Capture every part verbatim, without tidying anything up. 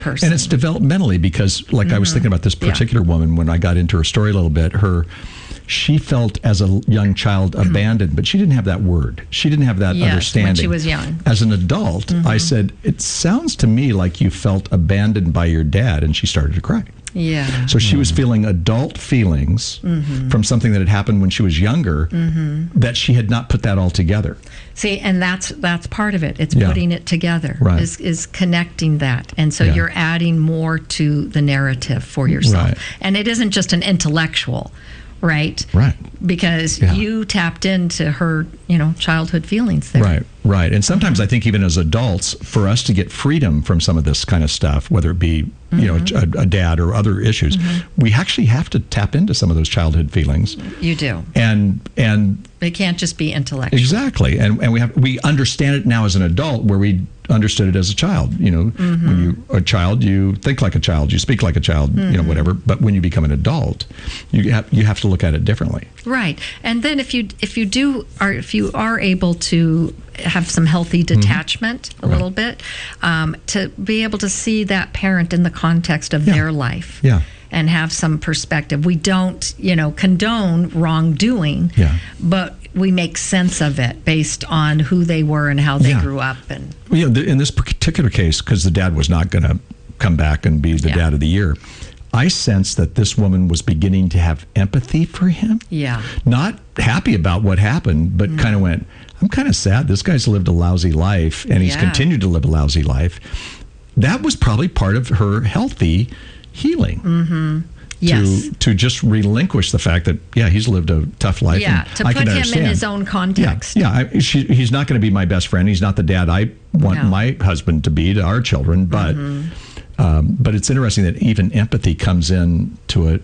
person. And it's developmentally because, like mm-hmm. I was thinking about this particular yeah. woman when I got into her story a little bit, her... she felt as a young child abandoned, but she didn't have that word. She didn't have that yes, understanding. When she was young. As an adult, mm-hmm. I said, it sounds to me like you felt abandoned by your dad, and she started to cry. Yeah. So she mm-hmm. was feeling adult feelings mm-hmm. from something that had happened when she was younger mm-hmm. that she had not put that all together. See, and that's that's part of it. It's yeah. putting it together, right. is, is connecting that. And so yeah. you're adding more to the narrative for yourself. Right. And it isn't just an intellectual, right? Right. Because yeah. you tapped into her, you know, childhood feelings there. Right, right. And sometimes mm-hmm. I think even as adults, for us to get freedom from some of this kind of stuff, whether it be, mm-hmm. you know, a, a dad or other issues, mm-hmm. we actually have to tap into some of those childhood feelings. You do. And and it can't just be intellectual. Exactly. And and we have we understand it now as an adult where we understood it as a child. You know, mm-hmm. when you're a child, you think like a child, you speak like a child, mm-hmm. you know, whatever. But when you become an adult, you have you have to look at it differently. Right. And then if you if you do are if you are able to have some healthy detachment mm-hmm. a right. little bit, um, to be able to see that parent in the context of yeah. their life. Yeah. And have some perspective. We don't, you know, condone wrongdoing, yeah. but we make sense of it based on who they were and how they yeah. grew up. And well, you know, in this particular case, because the dad was not going to come back and be the yeah. dad of the year, I sensed that this woman was beginning to have empathy for him. Yeah. Not happy about what happened, but mm. kind of went, I'm kind of sad. This guy's lived a lousy life, and he's yeah. continued to live a lousy life. That was probably part of her healthy healing. Mm-hmm. Yes. To, to just relinquish the fact that, yeah, he's lived a tough life. Yeah, and to I put can him understand. in his own context. Yeah, yeah I, she, he's not going to be my best friend. He's not the dad I want no. my husband to be to our children. But mm-hmm. um, but it's interesting that even empathy comes in to it.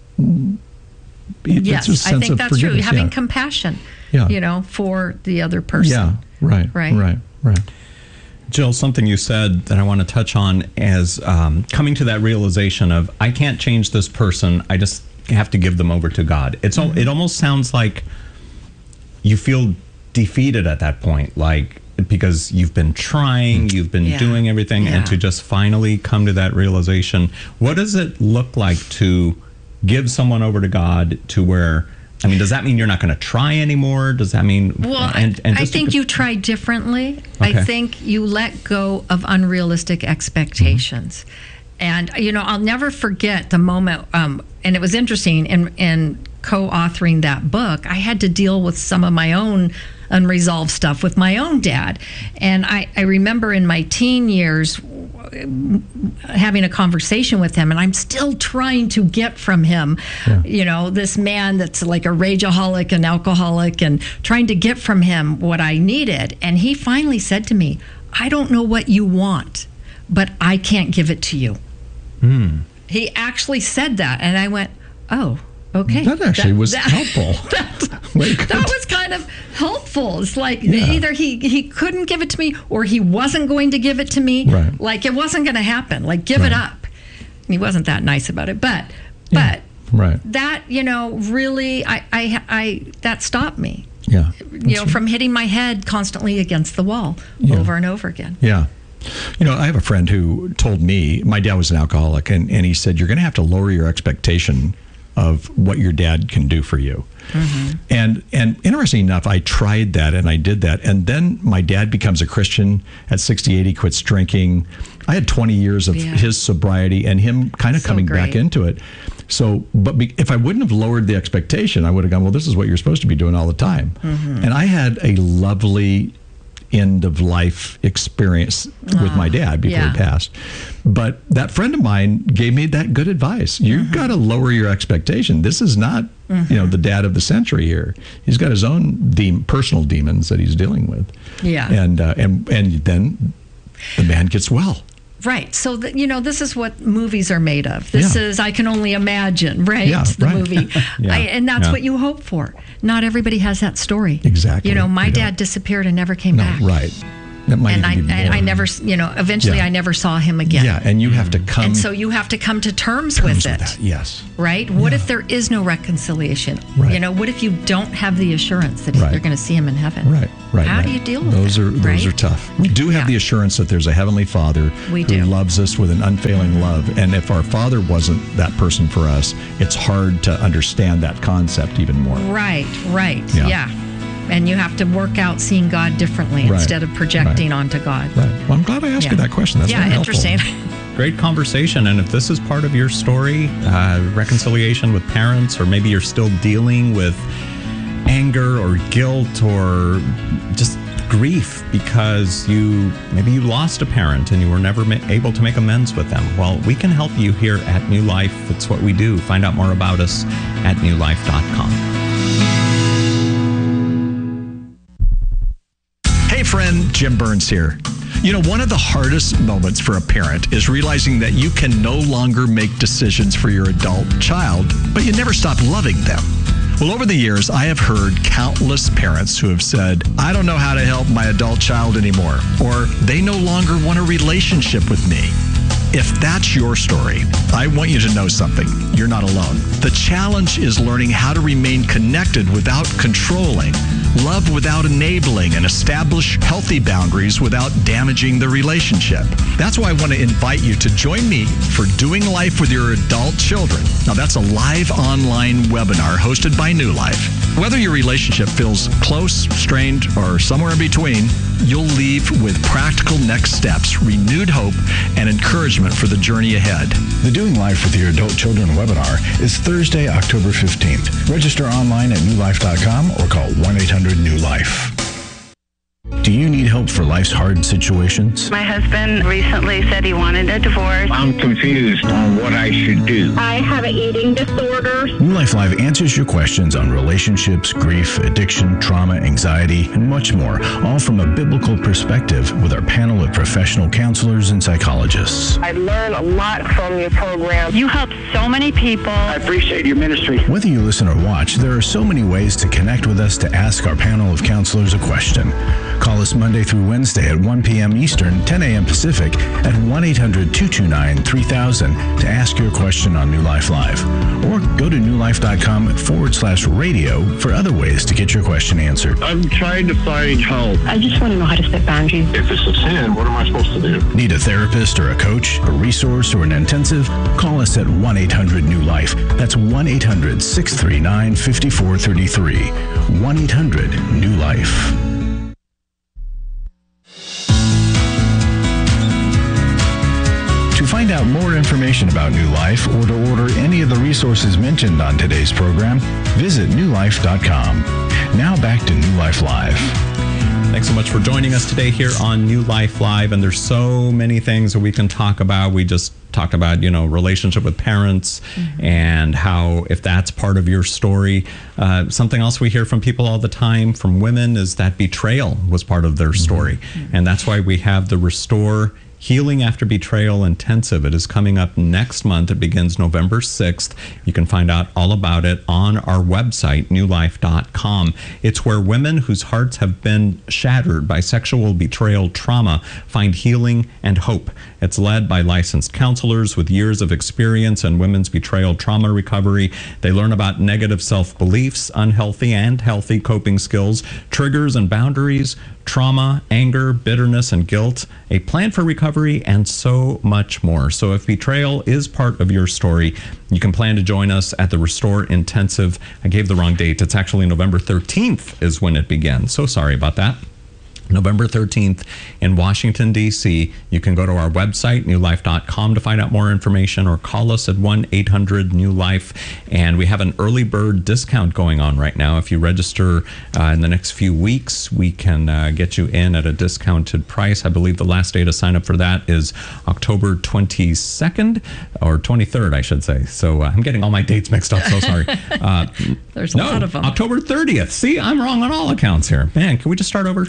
it yes, it's a sense I think of that's true. Having yeah. compassion, yeah. you know, for the other person. Yeah, right, right, right, right. Jill, something you said that I want to touch on is um, coming to that realization of, I can't change this person. I just have to give them over to God. It's mm-hmm. It almost sounds like you feel defeated at that point, like because you've been trying, you've been yeah. doing everything, yeah. and to just finally come to that realization. What does it look like to give someone over to God to where, I mean, does that mean you're not going to try anymore? Does that mean... Well, and, and I think you try differently. Okay. I think you let go of unrealistic expectations. Mm-hmm. And, you know, I'll never forget the moment, um, and it was interesting, in, in co-authoring that book, I had to deal with some of my own unresolved stuff with my own dad. And I, I remember in my teen years having a conversation with him, and I'm still trying to get from him, yeah. you know, this man that's like a rageaholic and alcoholic, and trying to get from him what I needed. And he finally said to me, I don't know what you want, but I can't give it to you. Mm. He actually said that, and I went, oh, okay. That actually that, was that, helpful. That, that was kind of helpful. It's like yeah. either he, he couldn't give it to me, or he wasn't going to give it to me. Right. Like it wasn't going to happen. Like give right. it up. And he wasn't that nice about it, but yeah. but right. that, you know, really, I, I, I that stopped me. Yeah. You know, right. from hitting my head constantly against the wall yeah. over and over again. Yeah. You know, I have a friend who told me, my dad was an alcoholic, and, and he said, you're going to have to lower your expectation of what your dad can do for you. Mm-hmm. And and interesting enough, I tried that and I did that. And then my dad becomes a Christian at sixty-eight. He quits drinking. I had twenty years of yeah. his sobriety and him kind of so coming great. back into it. So, but be, if I wouldn't have lowered the expectation, I would have gone, well, this is what you're supposed to be doing all the time. Mm-hmm. And I had a lovely end of life experience oh, with my dad before yeah. he passed. But that friend of mine gave me that good advice. You've mm-hmm. got to lower your expectation. This is not, mm-hmm. you know, the dad of the century here. He's got his own de- personal demons that he's dealing with. Yeah. And uh, and and then the man gets well. Right. So, the, you know, this is what movies are made of. This yeah. is, I Can Only Imagine, right? Yeah, the right. movie. yeah. I, and that's yeah. what you hope for. Not everybody has that story. Exactly. You know, my you dad don't. disappeared and never came no, back. Right. That might and I, even be and I more. never, you know, eventually Yeah. I never saw him again. Yeah, and you have to come. And so you have to come to terms, terms with with it, that. Yes. right? What Yeah. if there is no reconciliation? Right. You know, what if you don't have the assurance that Right. you're going to see him in heaven? Right, right. How right. do you deal with those that, are those right? are tough. We do have Yeah. the assurance that there's a heavenly Father We who do. loves us with an unfailing love, and if our Father wasn't that person for us, it's hard to understand that concept even more. Right, right. Yeah. Yeah. And you have to work out seeing God differently Right. instead of projecting Right. onto God. Right. Well, I'm glad I asked Yeah. you that question. That's yeah, very helpful. interesting. Great conversation. And if this is part of your story, uh, reconciliation with parents, or maybe you're still dealing with anger or guilt or just grief because you maybe you lost a parent and you were never ma- able to make amends with them, well, we can help you here at New Life. It's what we do. Find out more about us at new life dot com. Hey friend, Jim Burns here. You know, one of the hardest moments for a parent is realizing that you can no longer make decisions for your adult child, but you never stop loving them. Well, over the years, I have heard countless parents who have said, I don't know how to help my adult child anymore, or they no longer want a relationship with me. If that's your story, I want you to know something. You're not alone. The challenge is learning how to remain connected without controlling, love without enabling, and establish healthy boundaries without damaging the relationship. That's why I want to invite you to join me for Doing Life with Your Adult Children. Now, that's a live online webinar hosted by New Life. Whether your relationship feels close, strained, or somewhere in between, you'll leave with practical next steps, renewed hope, and encouragement for the journey ahead. The Doing Life with Your Adult Children webinar is Thursday, October fifteenth. Register online at new life dot com or call one eight hundred new life. Do you need help for life's hard situations? My husband recently said he wanted a divorce. I'm confused on what I should do. I have an eating disorder. New Life Live answers your questions on relationships, grief, addiction, trauma, anxiety, and much more, all from a biblical perspective with our panel of professional counselors and psychologists. I learn a lot from your program. You help so many people. I appreciate your ministry. Whether you listen or watch, there are so many ways to connect with us to ask our panel of counselors a question. Call us Monday through Wednesday at one p.m. Eastern, ten a.m. Pacific at one eight hundred two two nine three thousand to ask your question on New Life Live. Or go to new life dot com forward slash radio for other ways to get your question answered. I'm trying to find help. I just want to know how to set boundaries. If it's a sin, what am I supposed to do? Need a therapist or a coach, a resource, or an intensive? Call us at one eight hundred new life. That's one eight hundred six three nine five four three three. one eight hundred new life. To find out more information about New Life or to order any of the resources mentioned on today's program, visit new life dot com. Now back to New Life Live. Thanks so much for joining us today here on New Life Live. And there's so many things that we can talk about. We just talked about, you know, relationship with parents mm-hmm. and how, if that's part of your story, uh, something else we hear from people all the time from women is that betrayal was part of their story. Mm-hmm. And that's why we have the Restore Healing After Betrayal Intensive. It is coming up next month. It begins November sixth. You can find out all about it on our website, new life dot com. It's where women whose hearts have been shattered by sexual betrayal trauma find healing and hope. It's led by licensed counselors with years of experience in women's betrayal trauma recovery. They learn about negative self-beliefs, unhealthy and healthy coping skills, triggers and boundaries, trauma, anger, bitterness, and guilt, a plan for recovery, and so much more. So if betrayal is part of your story, you can plan to join us at the Restore Intensive. I gave the wrong date. It's actually November thirteenth is when it begins. So sorry about that. November thirteenth in Washington, D C. You can go to our website, new life dot com, to find out more information, or call us at one eight hundred new life. And we have an early bird discount going on right now. If you register uh, in the next few weeks, we can uh, get you in at a discounted price. I believe the last day to sign up for that is October twenty-second, or twenty-third, I should say. So uh, I'm getting all my dates mixed up, so sorry. Uh, There's a no, lot of them. October thirtieth. See, I'm wrong on all accounts here. Man, can we just start over? No, we can't.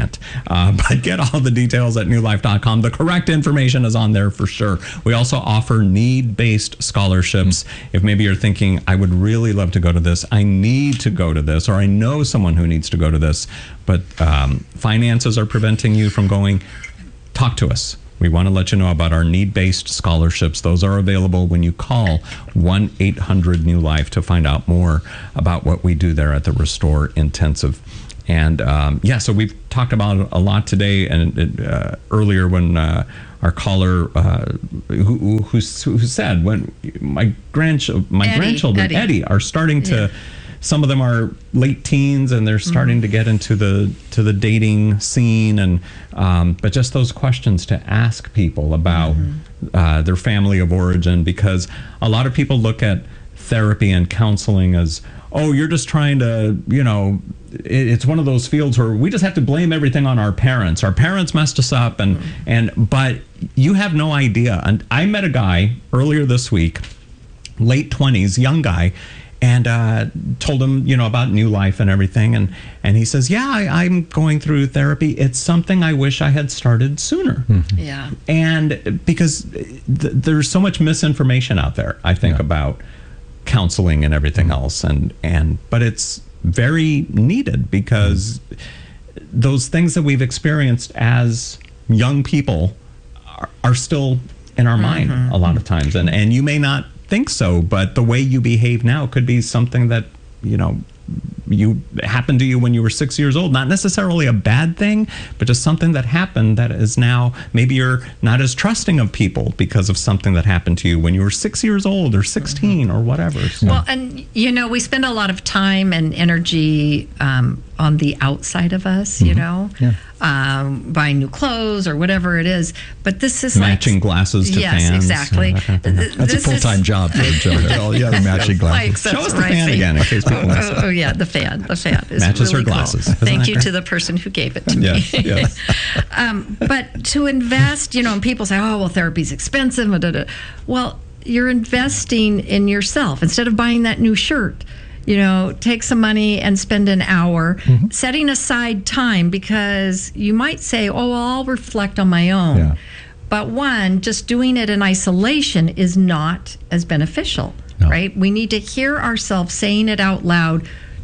can't. Uh, but get all the details at new life dot com. The correct information is on there for sure. We also offer need-based scholarships. If maybe you're thinking, I would really love to go to this, I need to go to this, or I know someone who needs to go to this, but um, finances are preventing you from going, talk to us. We want to let you know about our need-based scholarships. Those are available when you call one eight hundred new life to find out more about what we do there at the Restore Intensive. And um, yeah, so we've talked about a lot today, and uh, earlier when uh, our caller uh, who, who, who said when my grandch- my Eddie, grandchildren Eddie. Eddie are starting to. Yeah. Some of them are late teens, and they're starting mm-hmm. to get into the to the dating scene, and um, but just those questions to ask people about mm-hmm. uh, their family of origin, because a lot of people look at therapy and counseling as, oh, you're just trying to, you know, it, it's one of those fields where we just have to blame everything on our parents. Our parents messed us up, and mm-hmm. and but you have no idea. And I met a guy earlier this week, late twenties, young guy. And uh, told him, you know, about New Life and everything. And, and he says, yeah, I, I'm going through therapy. It's something I wish I had started sooner. Mm-hmm. Yeah. And because th- there's so much misinformation out there, I think, yeah. about counseling and everything mm-hmm. else. And, and but it's very needed, because mm-hmm. those things that we've experienced as young people are, are still in our mm-hmm. mind a lot of times. And, and you may not think so, but the way you behave now could be something that, you know, you happened to you when you were six years old. Not necessarily a bad thing, but just something that happened that is now, maybe you're not as trusting of people because of something that happened to you when you were six years old or sixteen mm-hmm. or whatever. So. Well, and you know, we spend a lot of time and energy um, on the outside of us, mm-hmm. you know, yeah. um, buying new clothes or whatever it is. But this is matching like, glasses to yes, fans. exactly. Uh, kind of That's this a full-time is, job for Joe. All the other matching glasses. Like, Show us the right. fan again in case people miss oh, it. oh, yeah, the fan. The fan is Matches really her glasses. Cool. Isn't Thank that you great? to the person who gave it to yes, me. Yes. um, but to invest, you know, and people say, oh, well, therapy's expensive. Da, da, da. Well, you're investing in yourself. Instead of buying that new shirt, you know, take some money and spend an hour mm-hmm. setting aside time, because you might say, oh, well, I'll reflect on my own. Yeah. But one, just doing it in isolation is not as beneficial, no. right? We need to hear ourselves saying it out loud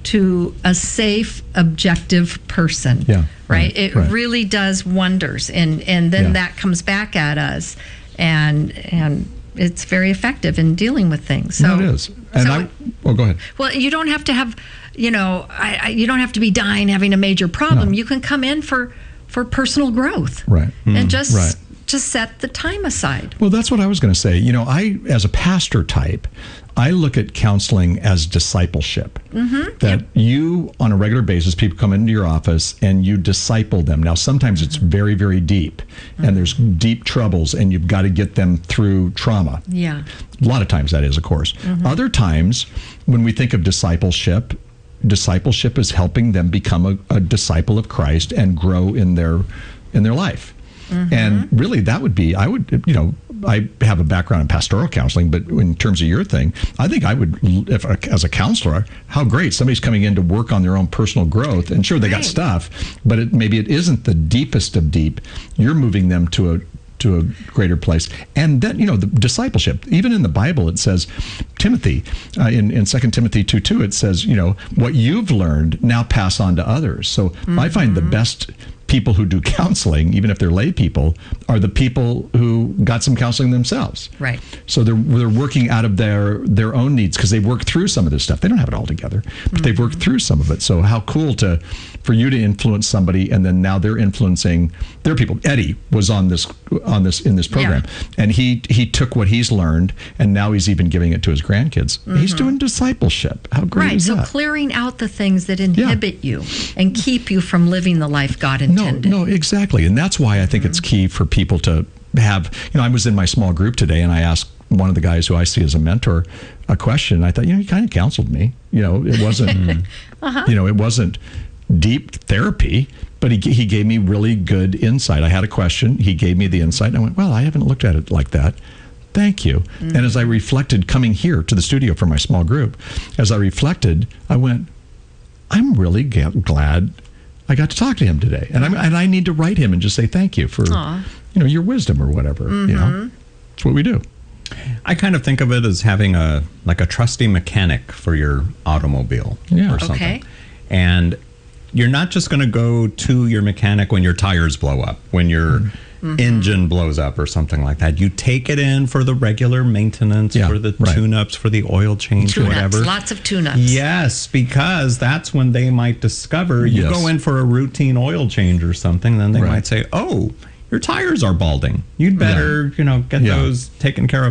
to a safe, objective person, yeah, right? right It right. really does wonders, and and then yeah. that comes back at us, and and it's very effective in dealing with things. So no, it is. And so, I, well, go ahead. well, you don't have to have, you know, I, I, you don't have to be dying having a major problem. No. You can come in for for personal growth, right? And just right. just set the time aside. Well, that's what I was going to say. You know, I, as a pastor type, I look at counseling as discipleship. Mm-hmm. That yep. you, on a regular basis, people come into your office and you disciple them. Now, sometimes mm-hmm. it's very, very deep, mm-hmm. and there's deep troubles, and you've got to get them through trauma. Yeah. A lot of times that is, of course. Mm-hmm. Other times, when we think of discipleship, discipleship is helping them become a, a disciple of Christ and grow in their in their life. Mm-hmm. And really, that would be, I would, you know, I have a background in pastoral counseling, but in terms of your thing, I think I would, if as a counselor, how great somebody's coming in to work on their own personal growth. And sure, they right. got stuff, but it, maybe it isn't the deepest of deep. You're moving them to a to a greater place. And then, you know, the discipleship, even in the Bible, it says, Timothy, uh, in, in Second Timothy two two, it says, you know, what you've learned, now pass on to others. So mm-hmm. I find the best people who do counseling, even if they're lay people, are the people who got some counseling themselves. Right. So they're they're working out of their their own needs, because they've worked through some of this stuff. They don't have it all together, but mm-hmm. they've worked through some of it. So how cool to for you to influence somebody, and then now they're influencing their people. Eddie was on this on this in this program, yeah. and he he took what he's learned, and now he's even giving it to his grandkids. Mm-hmm. He's doing discipleship. How great right. is so that? Clearing out the things that inhibit yeah. you and keep you from living the life God intended. No, no, exactly. And that's why I think mm-hmm. it's key for people to have, you know, I was in my small group today, and I asked one of the guys who I see as a mentor a question. I thought, you know, he kind of counseled me. You know, it wasn't, uh-huh. you know, it wasn't deep therapy, but he he gave me really good insight. I had a question. He gave me the insight, and I went, well, I haven't looked at it like that. Thank you. Mm-hmm. And as I reflected coming here to the studio for my small group, as I reflected, I went, I'm really g- glad I got to talk to him today, and I'm, and I need to write him and just say thank you for Aw. you know your wisdom or whatever. You know, that's what we do. I kind of think of it as having a like a trusty mechanic for your automobile Yeah. or something. Okay. And you're not just going to go to your mechanic when your tires blow up, when your Mm-hmm. engine blows up or something like that. You take it in for the regular maintenance, Yeah, for the right. tune-ups, for the oil change, Tune-ups, whatever. lots of tune-ups. Yes, because that's when they might discover you Yes. go in for a routine oil change or something, then they Right. might say, "Oh, your tires are balding. You'd better, you know, get Yeah. those taken care of